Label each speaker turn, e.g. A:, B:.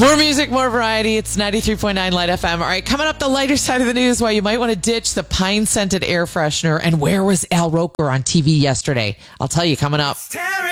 A: More music, more variety. It's 93.9 Light FM. All right, coming up the lighter side of the news, why you might want to ditch the pine-scented air freshener, and where was Al Roker on TV yesterday? I'll tell you coming up.